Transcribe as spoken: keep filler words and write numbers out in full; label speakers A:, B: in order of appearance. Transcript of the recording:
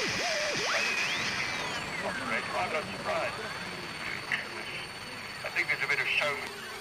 A: I'm not surprised. I think there's a bit of showman